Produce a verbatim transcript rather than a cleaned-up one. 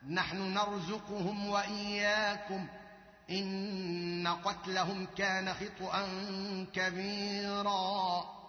نحن نرزقهم وإياكم إن قتلهم كان خطأ كبيرا